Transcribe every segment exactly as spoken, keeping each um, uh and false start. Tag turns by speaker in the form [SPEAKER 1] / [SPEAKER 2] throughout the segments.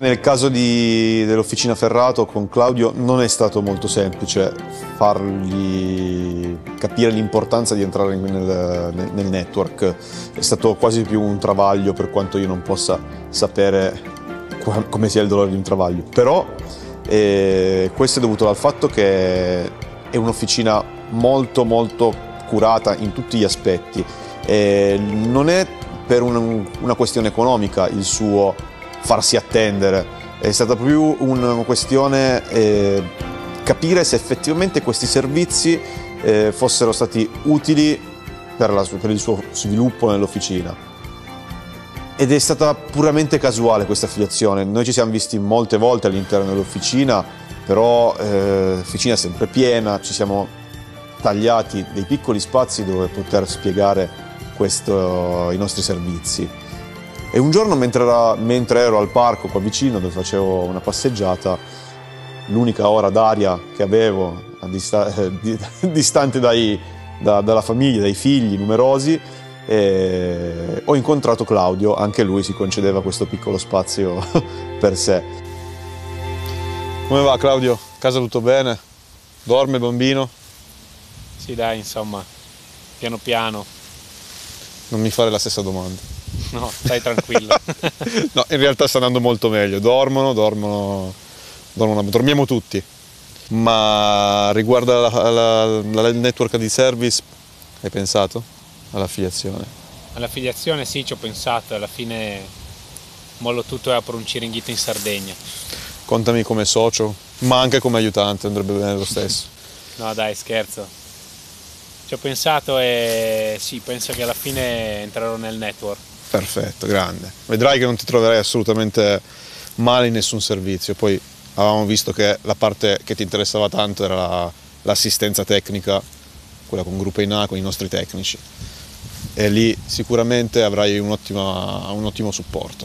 [SPEAKER 1] Nel caso dell'Officina Ferrato con Claudio non è stato molto semplice fargli capire l'importanza di entrare nel, nel, nel network. È stato quasi più un travaglio, per quanto io non possa sapere come sia il dolore di un travaglio. Però eh, questo è dovuto al fatto che è un'officina molto molto curata in tutti gli aspetti. E non è per un, una questione economica il suo farsi attendere, è stata più una questione eh, capire se effettivamente questi servizi eh, fossero stati utili per, la, per il suo sviluppo nell'officina. Ed è stata puramente casuale questa affiliazione. Noi ci siamo visti molte volte all'interno dell'officina, però eh, l'officina è sempre piena, ci siamo tagliati dei piccoli spazi dove poter spiegare questo, i nostri servizi. E un giorno mentre, era, mentre ero al parco qua vicino dove facevo una passeggiata, l'unica ora d'aria che avevo a dista eh, distante dai, da, dalla famiglia, dai figli numerosi, eh, ho incontrato Claudio. Anche lui si concedeva questo piccolo spazio per sé. Come va Claudio? Casa tutto bene? Dorme il bambino?
[SPEAKER 2] Sì dai, insomma, piano piano.
[SPEAKER 1] Non mi fare la stessa domanda.
[SPEAKER 2] No, stai tranquillo.
[SPEAKER 1] No, in realtà sta andando molto meglio, dormono, dormono, dormono dormiamo tutti. Ma riguardo al network di service, hai pensato all'affiliazione?
[SPEAKER 2] All'affiliazione sì, ci ho pensato, alla fine mollo tutto e apro un Ciringhito in Sardegna.
[SPEAKER 1] Contami come socio, ma anche come aiutante, andrebbe bene lo stesso.
[SPEAKER 2] No dai, scherzo. Ci ho pensato e sì, penso che alla fine entrerò nel network.
[SPEAKER 1] Perfetto, grande. Vedrai che non ti troverai assolutamente male in nessun servizio. Poi avevamo visto che la parte che ti interessava tanto era l'assistenza tecnica, quella con Gruppo Ina, con i nostri tecnici. E lì sicuramente avrai un, ottima, un ottimo supporto.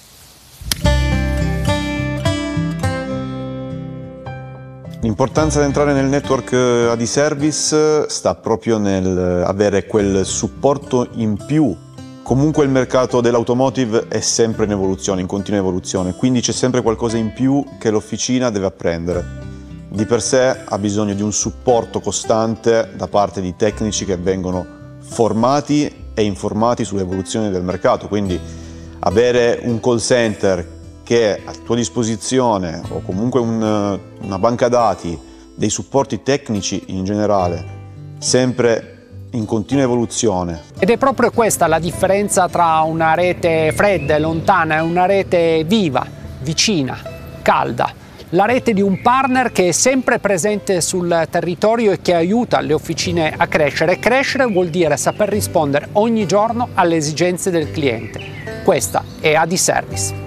[SPEAKER 1] L'importanza di entrare nel network A D Service sta proprio nel avere quel supporto in più. Comunque il mercato dell'automotive è sempre in evoluzione, in continua evoluzione, quindi c'è sempre qualcosa in più che l'officina deve apprendere. Di per sé ha bisogno di un supporto costante da parte di tecnici che vengono formati e informati sull'evoluzione del mercato, quindi avere un call center che è a tua disposizione o comunque un, una banca dati, dei supporti tecnici in generale, sempre in continua evoluzione.
[SPEAKER 3] Ed è proprio questa la differenza tra una rete fredda e lontana e una rete viva, vicina, calda. La rete di un partner che è sempre presente sul territorio e che aiuta le officine a crescere. Crescere vuol dire saper rispondere ogni giorno alle esigenze del cliente. Questa è A D Service.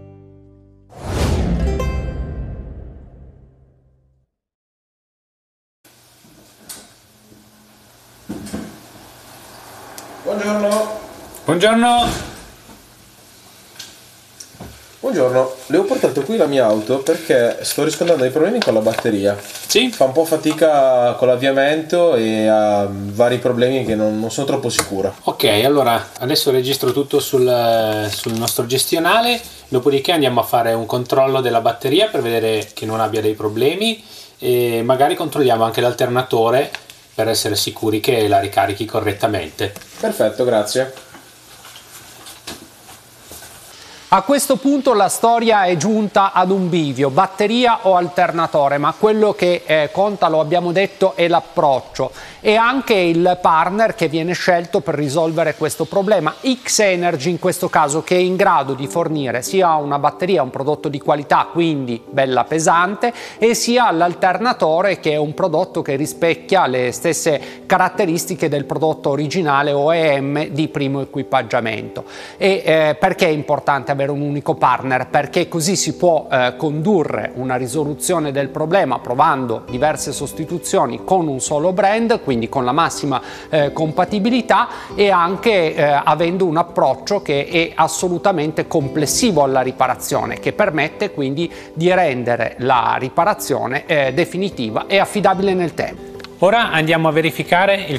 [SPEAKER 4] Buongiorno.
[SPEAKER 2] Buongiorno.
[SPEAKER 4] Buongiorno, le ho portato qui la mia auto perché sto riscontrando dei problemi con la batteria.
[SPEAKER 2] Sì?
[SPEAKER 4] Fa un po' fatica con l'avviamento e ha vari problemi che non, non sono troppo sicura.
[SPEAKER 2] Ok, allora adesso registro tutto sul, sul nostro gestionale, dopodiché andiamo a fare un controllo della batteria per vedere che non abbia dei problemi e magari controlliamo anche l'alternatore per essere sicuri che la ricarichi correttamente.
[SPEAKER 4] Perfetto, grazie.
[SPEAKER 3] A questo punto la storia è giunta ad un bivio, batteria o alternatore, ma quello che eh, conta, lo abbiamo detto, è l'approccio e anche il partner che viene scelto per risolvere questo problema. X-Energy in questo caso, che è in grado di fornire sia una batteria, un prodotto di qualità, quindi bella pesante, e sia l'alternatore, che è un prodotto che rispecchia le stesse caratteristiche del prodotto originale O E M di primo equipaggiamento. E eh, perché è importante avere un unico partner? Perché così si può eh, condurre una risoluzione del problema provando diverse sostituzioni con un solo brand, quindi con la massima eh, compatibilità, e anche eh, avendo un approccio che è assolutamente complessivo alla riparazione, che permette quindi di rendere la riparazione eh, definitiva e affidabile nel tempo.
[SPEAKER 2] Ora andiamo a verificare il